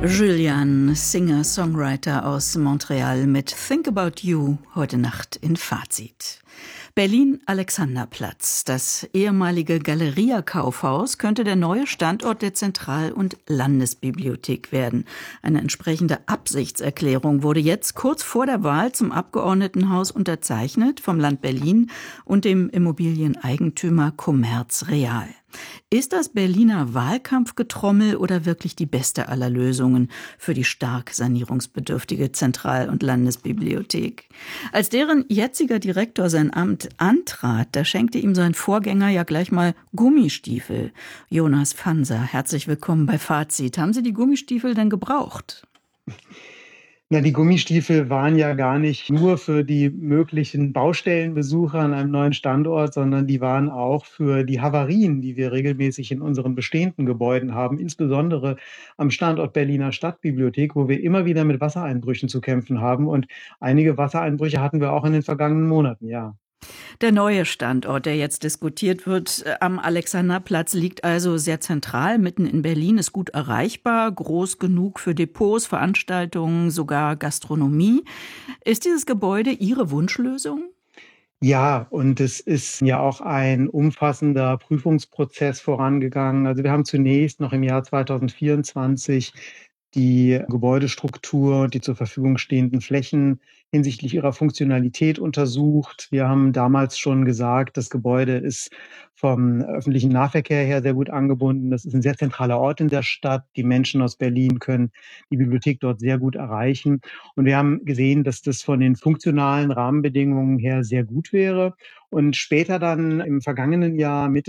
Julian, Singer-Songwriter aus Montreal mit Think About You heute Nacht in Fazit. Berlin-Alexanderplatz. Das ehemalige Galeria-Kaufhaus könnte der neue Standort der Zentral- und Landesbibliothek werden. Eine entsprechende Absichtserklärung wurde jetzt kurz vor der Wahl zum Abgeordnetenhaus unterzeichnet vom Land Berlin und dem Immobilieneigentümer Commerz Real. Ist das Berliner Wahlkampfgetrommel oder wirklich die beste aller Lösungen für die stark sanierungsbedürftige Zentral- und Landesbibliothek? Als deren jetziger Direktor sein Amt antrat, da schenkte ihm sein Vorgänger ja gleich mal Gummistiefel. Jonas Fanser, herzlich willkommen bei Fazit. Haben Sie die Gummistiefel denn gebraucht? Na, die Gummistiefel waren ja gar nicht nur für die möglichen Baustellenbesucher an einem neuen Standort, sondern die waren auch für die Havarien, die wir regelmäßig in unseren bestehenden Gebäuden haben, insbesondere am Standort Berliner Stadtbibliothek, wo wir immer wieder mit Wassereinbrüchen zu kämpfen haben. Und einige Wassereinbrüche hatten wir auch in den vergangenen Monaten, ja. Der neue Standort, der jetzt diskutiert wird, am Alexanderplatz, liegt also sehr zentral, mitten in Berlin, ist gut erreichbar, groß genug für Depots, Veranstaltungen, sogar Gastronomie. Ist dieses Gebäude Ihre Wunschlösung? Ja, und es ist ja auch ein umfassender Prüfungsprozess vorangegangen. Also wir haben zunächst noch im Jahr 2024 die Gebäudestruktur und die zur Verfügung stehenden Flächen hinsichtlich ihrer Funktionalität untersucht. Wir haben damals schon gesagt, das Gebäude ist vom öffentlichen Nahverkehr her sehr gut angebunden. Das ist ein sehr zentraler Ort in der Stadt. Die Menschen aus Berlin können die Bibliothek dort sehr gut erreichen. Und wir haben gesehen, dass das von den funktionalen Rahmenbedingungen her sehr gut wäre. Und später dann im vergangenen Jahr, Mitte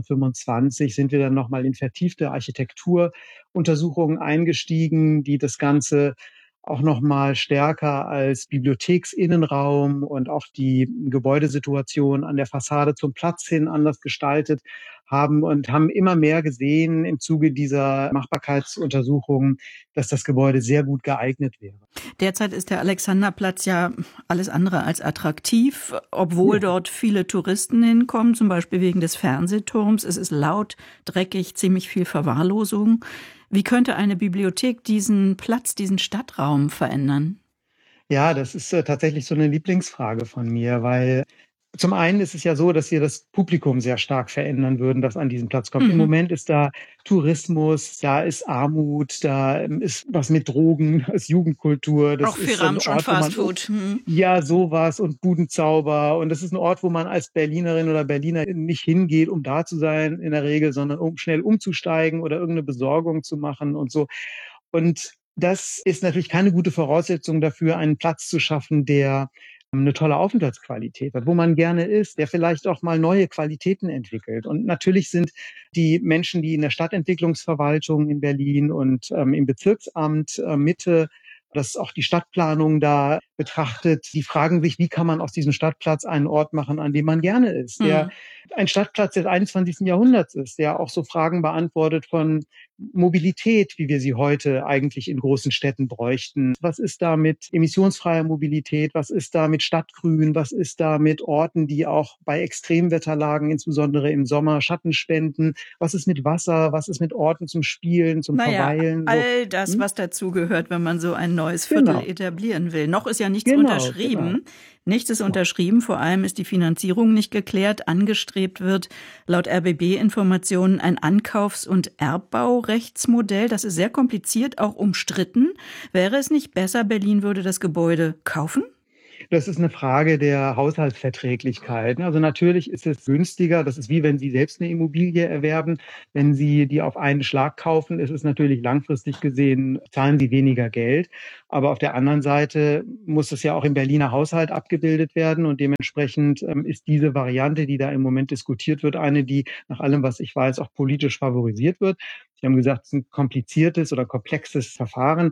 2025, sind wir dann nochmal in vertiefte Architekturuntersuchungen eingestiegen, die das Ganze auch nochmal stärker als Bibliotheksinnenraum und auch die Gebäudesituation an der Fassade zum Platz hin anders gestaltet haben und haben immer mehr gesehen im Zuge dieser Machbarkeitsuntersuchungen, dass das Gebäude sehr gut geeignet wäre. Derzeit ist der Alexanderplatz ja alles andere als attraktiv, obwohl dort viele Touristen hinkommen, zum Beispiel wegen des Fernsehturms. Es ist laut, dreckig, ziemlich viel Verwahrlosung. Wie könnte eine Bibliothek diesen Platz, diesen Stadtraum verändern? Ja, das ist tatsächlich so eine Lieblingsfrage von mir, weil zum einen ist es ja so, dass wir das Publikum sehr stark verändern würden, das an diesen Platz kommt. Im Moment ist da Tourismus, da ist Armut, da ist was mit Drogen, da ist Jugendkultur. Das Auch viel ist ein Ramsch und Ort, wo man Fastfood. ja sowas und Budenzauber. Und das ist ein Ort, wo man als Berlinerin oder Berliner nicht hingeht, um da zu sein in der Regel, sondern um schnell umzusteigen oder irgendeine Besorgung zu machen und so. Und das ist natürlich keine gute Voraussetzung dafür, einen Platz zu schaffen, der eine tolle Aufenthaltsqualität hat, wo man gerne ist, der vielleicht auch mal neue Qualitäten entwickelt. Und natürlich sind die Menschen, die in der Stadtentwicklungsverwaltung in Berlin und im Bezirksamt Mitte, das auch die Stadtplanung da betrachtet, die fragen sich, wie kann man aus diesem Stadtplatz einen Ort machen, an dem man gerne ist, der ein Stadtplatz des 21. Jahrhunderts ist, der auch so Fragen beantwortet von Mobilität, wie wir sie heute eigentlich in großen Städten bräuchten. Was ist da mit emissionsfreier Mobilität? Was ist da mit Stadtgrün? Was ist da mit Orten, die auch bei Extremwetterlagen, insbesondere im Sommer, Schatten spenden? Was ist mit Wasser? Was ist mit Orten zum Spielen, zum Verweilen? All das, was dazugehört, wenn man so ein neues Viertel etablieren will. Noch ist ja nichts unterschrieben. Genau. Nichts ist unterschrieben, vor allem ist die Finanzierung nicht geklärt. Angestrebt wird laut RBB-Informationen ein Ankaufs- und Erbbaurechtsmodell. Das ist sehr kompliziert, auch umstritten. Wäre es nicht besser, Berlin würde das Gebäude kaufen? Das ist eine Frage der Haushaltsverträglichkeit. Also natürlich ist es günstiger. Das ist wie wenn Sie selbst eine Immobilie erwerben. Wenn Sie die auf einen Schlag kaufen, ist es natürlich langfristig gesehen, zahlen Sie weniger Geld. Aber auf der anderen Seite muss es ja auch im Berliner Haushalt abgebildet werden. Und dementsprechend ist diese Variante, die da im Moment diskutiert wird, eine, die nach allem, was ich weiß, auch politisch favorisiert wird. Sie haben gesagt, es ist ein kompliziertes oder komplexes Verfahren.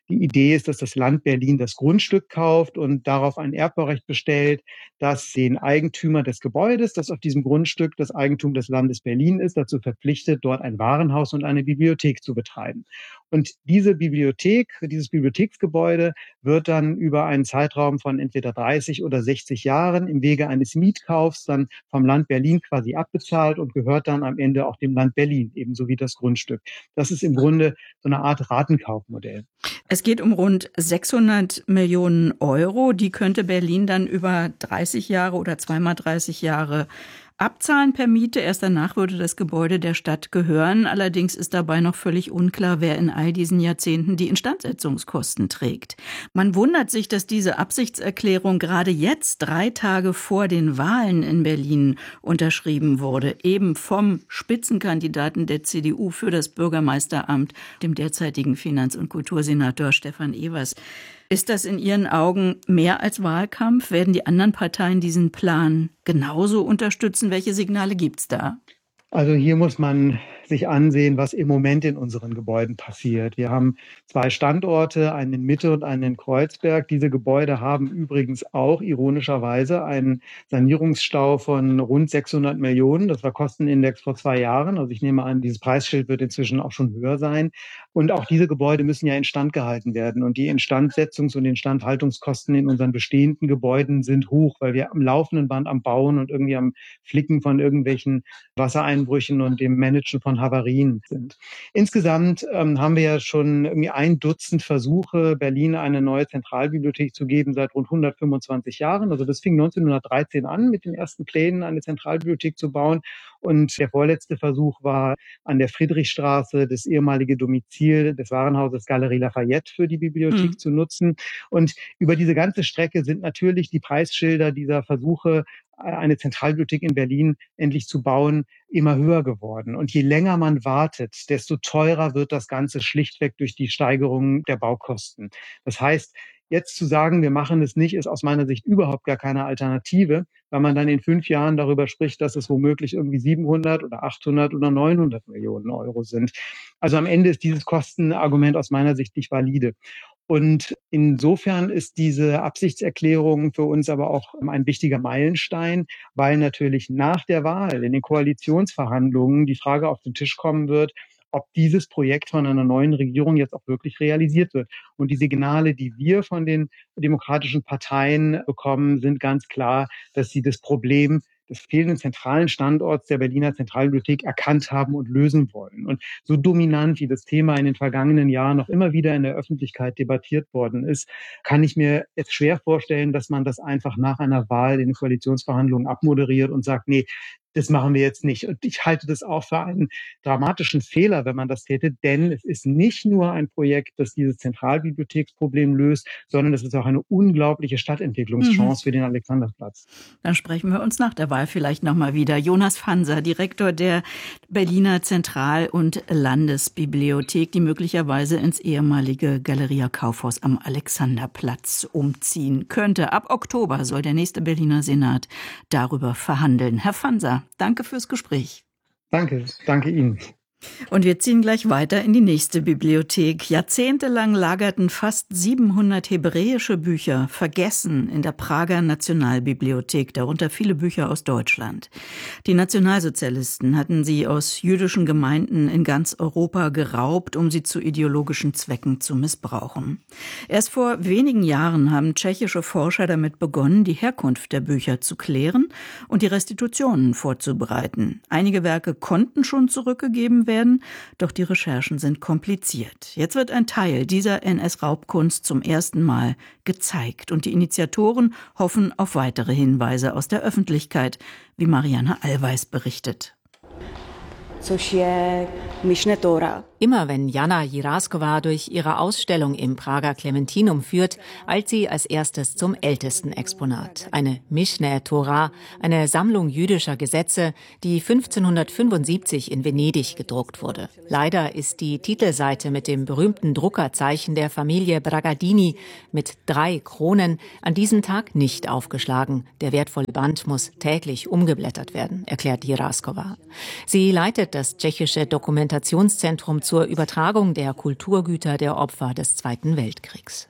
Die Idee ist, dass das Land Berlin das Grundstück kauft und darauf ein Erbbaurecht bestellt, das den Eigentümer des Gebäudes, das auf diesem Grundstück das Eigentum des Landes Berlin ist, dazu verpflichtet, dort ein Warenhaus und eine Bibliothek zu betreiben. Und diese Bibliothek, dieses Bibliotheksgebäude wird dann über einen Zeitraum von entweder 30 oder 60 Jahren im Wege eines Mietkaufs dann vom Land Berlin quasi abbezahlt und gehört dann am Ende auch dem Land Berlin, ebenso wie das Grundstück. Das ist im Grunde so eine Art Ratenkaufmodell. Es geht um rund 600 Millionen Euro. Die könnte Berlin dann über 30 Jahre oder zweimal 30 Jahre abzahlen per Miete. Erst danach würde das Gebäude der Stadt gehören. Allerdings ist dabei noch völlig unklar, wer in all diesen Jahrzehnten die Instandsetzungskosten trägt. Man wundert sich, dass diese Absichtserklärung gerade jetzt, 3 Tage vor den Wahlen in Berlin, unterschrieben wurde. Eben vom Spitzenkandidaten der CDU für das Bürgermeisteramt, dem derzeitigen Finanz- und Kultursenator Stefan Evers. Ist das in Ihren Augen mehr als Wahlkampf? Werden die anderen Parteien diesen Plan genauso unterstützen? Welche Signale gibt's da? Also hier muss man sich ansehen, was im Moment in unseren Gebäuden passiert. Wir haben 2 Standorte, einen in Mitte und einen in Kreuzberg. Diese Gebäude haben übrigens auch ironischerweise einen Sanierungsstau von rund 600 Millionen. Das war Kostenindex vor 2 Jahren. Also ich nehme an, dieses Preisschild wird inzwischen auch schon höher sein. Und auch diese Gebäude müssen ja instand gehalten werden. Und die Instandsetzungs- und Instandhaltungskosten in unseren bestehenden Gebäuden sind hoch, weil wir am laufenden Band am Bauen und irgendwie am Flicken von irgendwelchen Wassereinbrüchen und dem Managen von Havarien sind. Insgesamt haben wir ja schon irgendwie 1 Dutzend Versuche, Berlin eine neue Zentralbibliothek zu geben seit rund 125 Jahren. Also das fing 1913 an mit den ersten Plänen, eine Zentralbibliothek zu bauen. Und der vorletzte Versuch war an der Friedrichstraße, das ehemalige Domizil des Warenhauses Galerie Lafayette für die Bibliothek zu nutzen. Und über diese ganze Strecke sind natürlich die Preisschilder dieser Versuche, eine Zentralbibliothek in Berlin endlich zu bauen, immer höher geworden. Und je länger man wartet, desto teurer wird das Ganze schlichtweg durch die Steigerung der Baukosten. Das heißt, jetzt zu sagen, wir machen es nicht, ist aus meiner Sicht überhaupt gar keine Alternative, weil man dann in 5 Jahren darüber spricht, dass es womöglich irgendwie 700 oder 800 oder 900 Millionen Euro sind. Also am Ende ist dieses Kostenargument aus meiner Sicht nicht valide. Und insofern ist diese Absichtserklärung für uns aber auch ein wichtiger Meilenstein, weil natürlich nach der Wahl in den Koalitionsverhandlungen die Frage auf den Tisch kommen wird, ob dieses Projekt von einer neuen Regierung jetzt auch wirklich realisiert wird. Und die Signale, die wir von den demokratischen Parteien bekommen, sind ganz klar, dass sie das Problem des fehlenden zentralen Standorts der Berliner Zentralbibliothek erkannt haben und lösen wollen. Und so dominant, wie das Thema in den vergangenen Jahren noch immer wieder in der Öffentlichkeit debattiert worden ist, kann ich mir jetzt schwer vorstellen, dass man das einfach nach einer Wahl in den Koalitionsverhandlungen abmoderiert und sagt, nee, das machen wir jetzt nicht. Und ich halte das auch für einen dramatischen Fehler, wenn man das täte, denn es ist nicht nur ein Projekt, das dieses Zentralbibliotheksproblem löst, sondern es ist auch eine unglaubliche Stadtentwicklungschance für den Alexanderplatz. Dann sprechen wir uns nach der Wahl vielleicht nochmal wieder. Jonas Fanser, Direktor der Berliner Zentral- und Landesbibliothek, die möglicherweise ins ehemalige Galeria Kaufhaus am Alexanderplatz umziehen könnte. Ab Oktober soll der nächste Berliner Senat darüber verhandeln. Herr Fanser, danke fürs Gespräch. Danke Ihnen. Und wir ziehen gleich weiter in die nächste Bibliothek. Jahrzehntelang lagerten fast 700 hebräische Bücher vergessen in der Prager Nationalbibliothek, darunter viele Bücher aus Deutschland. Die Nationalsozialisten hatten sie aus jüdischen Gemeinden in ganz Europa geraubt, um sie zu ideologischen Zwecken zu missbrauchen. Erst vor wenigen Jahren haben tschechische Forscher damit begonnen, die Herkunft der Bücher zu klären und die Restitutionen vorzubereiten. Einige Werke konnten schon zurückgegeben werden, doch die Recherchen sind kompliziert. Jetzt wird ein Teil dieser NS-Raubkunst zum ersten Mal gezeigt und die Initiatoren hoffen auf weitere Hinweise aus der Öffentlichkeit, wie Marianne Allweis berichtet. Immer wenn Jana Jiraskova durch ihre Ausstellung im Prager Klementinum führt, eilt sie als erstes zum ältesten Exponat. Eine Mishneh Torah, eine Sammlung jüdischer Gesetze, die 1575 in Venedig gedruckt wurde. Leider ist die Titelseite mit dem berühmten Druckerzeichen der Familie Bragadini mit 3 Kronen an diesem Tag nicht aufgeschlagen. Der wertvolle Band muss täglich umgeblättert werden, erklärt Jiraskova. Sie leitet das tschechische Dokumentationszentrum zur Übertragung der Kulturgüter der Opfer des Zweiten Weltkriegs.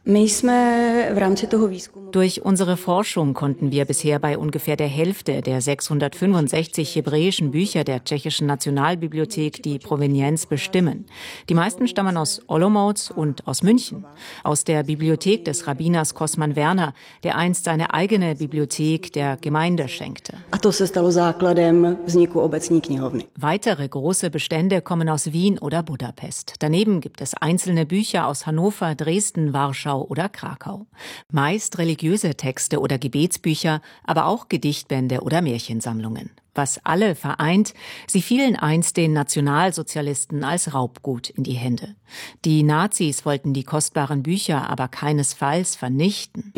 Durch unsere Forschung konnten wir bisher bei ungefähr der Hälfte der 665 hebräischen Bücher der tschechischen Nationalbibliothek die Provenienz bestimmen. Die meisten stammen aus Olomouc und aus München, aus der Bibliothek des Rabbiners Kosman Werner, der einst seine eigene Bibliothek der Gemeinde schenkte. Weitere große Bestände kommen aus Wien oder Budapest. Daneben gibt es einzelne Bücher aus Hannover, Dresden, Warschau oder Krakau. Meist religiöse Texte oder Gebetsbücher, aber auch Gedichtbände oder Märchensammlungen. Was alle vereint, sie fielen einst den Nationalsozialisten als Raubgut in die Hände. Die Nazis wollten die kostbaren Bücher aber keinesfalls vernichten.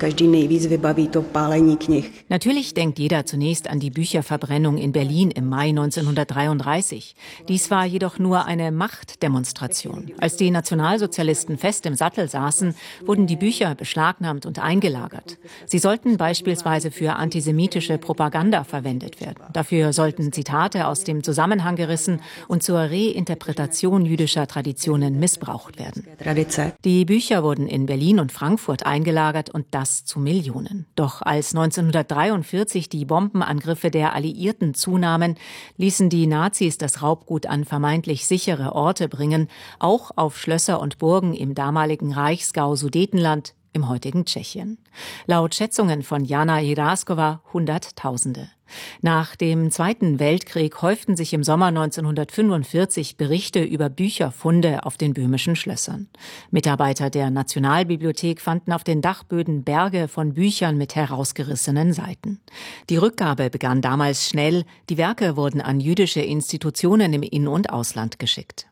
Natürlich denkt jeder zunächst an die Bücherverbrennung in Berlin im Mai 1933. Dies war jedoch nur eine Machtdemonstration. Als die Nationalsozialisten fest im Sattel saßen, wurden die Bücher beschlagnahmt und eingelagert. Sie sollten beispielsweise für antisemitische Propaganda verwendet werden. Dafür sollten Zitate aus dem Zusammenhang gerissen und zur Reinterpretation jüdischer Traditionen missbraucht werden. Die Bücher wurden in Berlin und Frankfurt eingelagert und das zu Millionen. Doch als 1943 die Bombenangriffe der Alliierten zunahmen, ließen die Nazis das Raubgut an vermeintlich sichere Orte bringen, auch auf Schlösser und Burgen im damaligen Reichsgau Sudetenland, im heutigen Tschechien. Laut Schätzungen von Jana Jiraskova Hunderttausende. Nach dem Zweiten Weltkrieg häuften sich im Sommer 1945 Berichte über Bücherfunde auf den böhmischen Schlössern. Mitarbeiter der Nationalbibliothek fanden auf den Dachböden Berge von Büchern mit herausgerissenen Seiten. Die Rückgabe begann damals schnell. Die Werke wurden an jüdische Institutionen im In- und Ausland geschickt.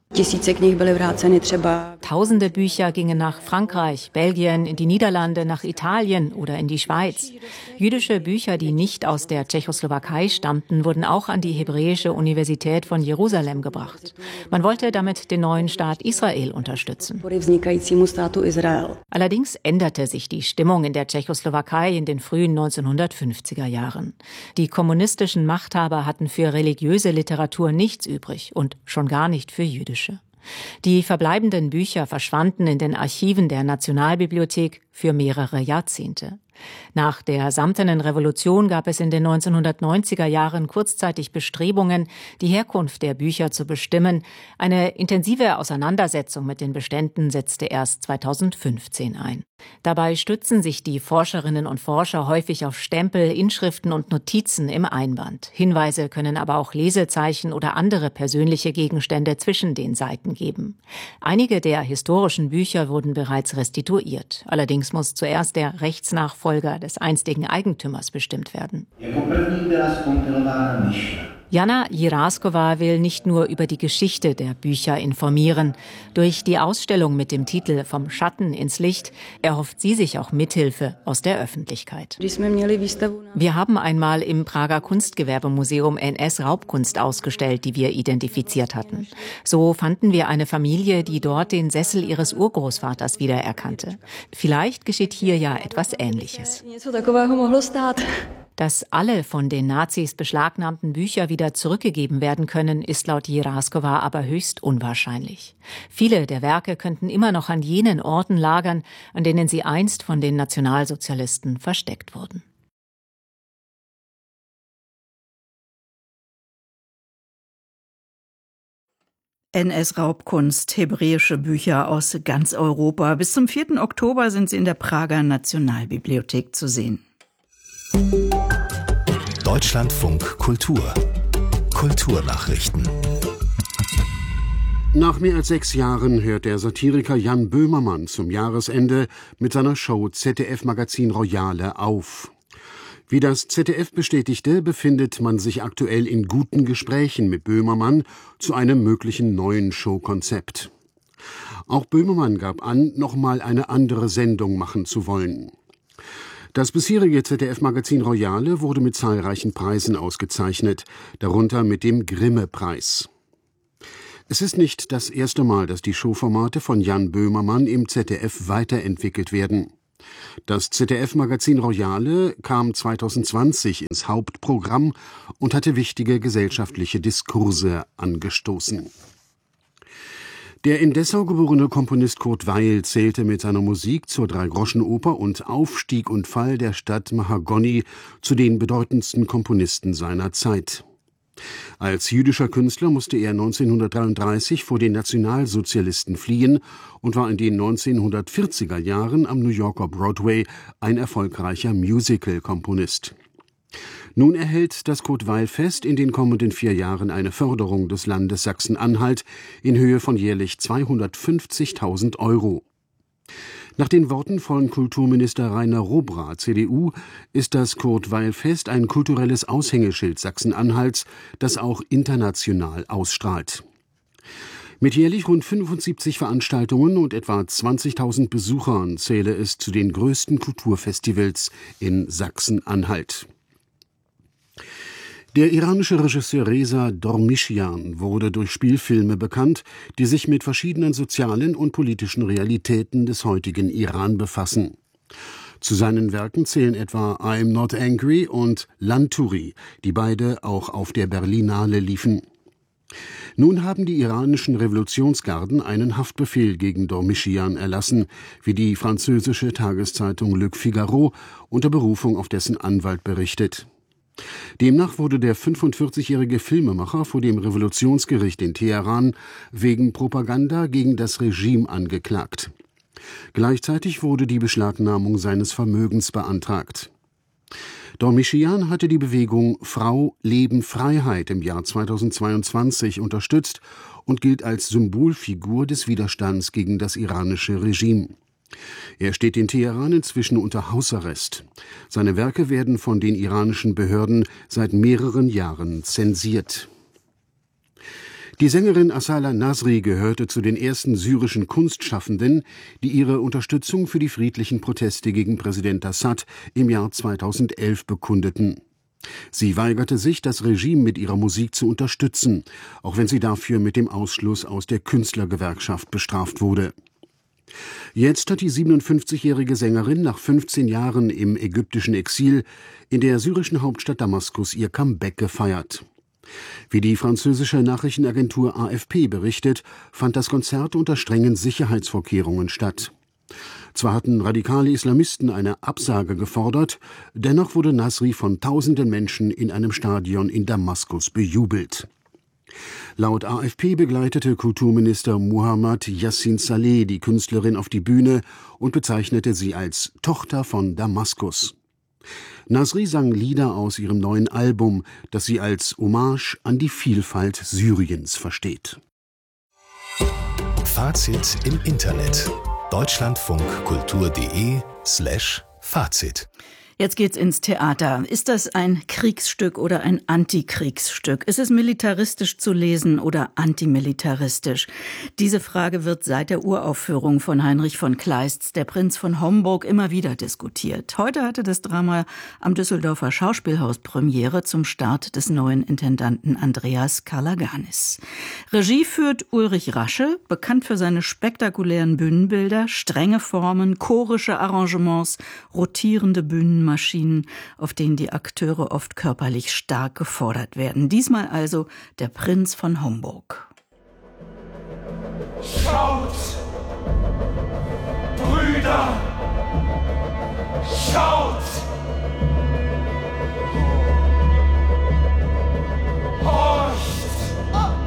Tausende Bücher gingen nach Frankreich, Belgien, in die Niederlande, nach Italien oder in die Schweiz. Jüdische Bücher, die nicht aus der Tschechoslowakei stammten, wurden auch an die Hebräische Universität von Jerusalem gebracht. Man wollte damit den neuen Staat Israel unterstützen. Allerdings änderte sich die Stimmung in der Tschechoslowakei in den frühen 1950er Jahren. Die kommunistischen Machthaber hatten für religiöse Literatur nichts übrig und schon gar nicht für jüdische. Die verbleibenden Bücher verschwanden in den Archiven der Nationalbibliothek für mehrere Jahrzehnte. Nach der Samtenen Revolution gab es in den 1990er Jahren kurzzeitig Bestrebungen, die Herkunft der Bücher zu bestimmen. Eine intensive Auseinandersetzung mit den Beständen setzte erst 2015 ein. Dabei stützen sich die Forscherinnen und Forscher häufig auf Stempel, Inschriften und Notizen im Einband. Hinweise können aber auch Lesezeichen oder andere persönliche Gegenstände zwischen den Seiten geben. Einige der historischen Bücher wurden bereits restituiert. Allerdings muss zuerst der Rechtsnachfolger des einstigen Eigentümers bestimmt werden. Jana Jiraskova will nicht nur über die Geschichte der Bücher informieren. Durch die Ausstellung mit dem Titel Vom Schatten ins Licht erhofft sie sich auch Mithilfe aus der Öffentlichkeit. Wir haben einmal im Prager Kunstgewerbemuseum NS-Raubkunst ausgestellt, die wir identifiziert hatten. So fanden wir eine Familie, die dort den Sessel ihres Urgroßvaters wiedererkannte. Vielleicht geschieht hier ja etwas Ähnliches. Dass alle von den Nazis beschlagnahmten Bücher wieder zurückgegeben werden können, ist laut Jiraskova aber höchst unwahrscheinlich. Viele der Werke könnten immer noch an jenen Orten lagern, an denen sie einst von den Nationalsozialisten versteckt wurden. NS-Raubkunst, hebräische Bücher aus ganz Europa. Bis zum 4. Oktober sind sie in der Prager Nationalbibliothek zu sehen. Deutschlandfunk Kultur. Kulturnachrichten. Nach mehr als 6 Jahren hört der Satiriker Jan Böhmermann zum Jahresende mit seiner Show ZDF-Magazin Royale auf. Wie das ZDF bestätigte, befindet man sich aktuell in guten Gesprächen mit Böhmermann zu einem möglichen neuen Showkonzept. Auch Böhmermann gab an, nochmal eine andere Sendung machen zu wollen. Das bisherige ZDF-Magazin Royale wurde mit zahlreichen Preisen ausgezeichnet, darunter mit dem Grimme-Preis. Es ist nicht das erste Mal, dass die Showformate von Jan Böhmermann im ZDF weiterentwickelt werden. Das ZDF-Magazin Royale kam 2020 ins Hauptprogramm und hatte wichtige gesellschaftliche Diskurse angestoßen. Der in Dessau geborene Komponist Kurt Weill zählte mit seiner Musik zur Dreigroschenoper und Aufstieg und Fall der Stadt Mahagoni zu den bedeutendsten Komponisten seiner Zeit. Als jüdischer Künstler musste er 1933 vor den Nationalsozialisten fliehen und war in den 1940er Jahren am New Yorker Broadway ein erfolgreicher Musical-Komponist. Nun erhält das Kurt-Weill-Fest in den kommenden 4 Jahren eine Förderung des Landes Sachsen-Anhalt in Höhe von jährlich 250.000 €. Nach den Worten von Kulturminister Rainer Robra, CDU, ist das Kurt-Weill-Fest ein kulturelles Aushängeschild Sachsen-Anhalts, das auch international ausstrahlt. Mit jährlich rund 75 Veranstaltungen und etwa 20.000 Besuchern zähle es zu den größten Kulturfestivals in Sachsen-Anhalt. Der iranische Regisseur Reza Dormischian wurde durch Spielfilme bekannt, die sich mit verschiedenen sozialen und politischen Realitäten des heutigen Iran befassen. Zu seinen Werken zählen etwa I'm Not Angry und Lanturi, die beide auch auf der Berlinale liefen. Nun haben die iranischen Revolutionsgarden einen Haftbefehl gegen Dormischian erlassen, wie die französische Tageszeitung Le Figaro unter Berufung auf dessen Anwalt berichtet. Demnach wurde der 45-jährige Filmemacher vor dem Revolutionsgericht in Teheran wegen Propaganda gegen das Regime angeklagt. Gleichzeitig wurde die Beschlagnahmung seines Vermögens beantragt. Dormischian hatte die Bewegung Frau, Leben, Freiheit im Jahr 2022 unterstützt und gilt als Symbolfigur des Widerstands gegen das iranische Regime. Er steht in Teheran inzwischen unter Hausarrest. Seine Werke werden von den iranischen Behörden seit mehreren Jahren zensiert. Die Sängerin Asala Nasri gehörte zu den ersten syrischen Kunstschaffenden, die ihre Unterstützung für die friedlichen Proteste gegen Präsident Assad im Jahr 2011 bekundeten. Sie weigerte sich, das Regime mit ihrer Musik zu unterstützen, auch wenn sie dafür mit dem Ausschluss aus der Künstlergewerkschaft bestraft wurde. Jetzt hat die 57-jährige Sängerin nach 15 Jahren im ägyptischen Exil in der syrischen Hauptstadt Damaskus ihr Comeback gefeiert. Wie die französische Nachrichtenagentur AFP berichtet, fand das Konzert unter strengen Sicherheitsvorkehrungen statt. Zwar hatten radikale Islamisten eine Absage gefordert, dennoch wurde Nasri von tausenden Menschen in einem Stadion in Damaskus bejubelt. Laut AFP begleitete Kulturminister Mohammad Yassin Saleh die Künstlerin auf die Bühne und bezeichnete sie als Tochter von Damaskus. Nasri sang Lieder aus ihrem neuen Album, das sie als Hommage an die Vielfalt Syriens versteht. Fazit im Internet: deutschlandfunkkultur.de/Fazit. Jetzt geht's ins Theater. Ist das ein Kriegsstück oder ein Antikriegsstück? Ist es militaristisch zu lesen oder antimilitaristisch? Diese Frage wird seit der Uraufführung von Heinrich von Kleists Der Prinz von Homburg immer wieder diskutiert. Heute hatte das Drama am Düsseldorfer Schauspielhaus Premiere zum Start des neuen Intendanten Andreas Kalaganis. Regie führt Ulrich Rasche, bekannt für seine spektakulären Bühnenbilder, strenge Formen, chorische Arrangements, rotierende Bühnenmaschinen, auf denen die Akteure oft körperlich stark gefordert werden. Diesmal also Der Prinz von Homburg. Schaut, Brüder, schaut!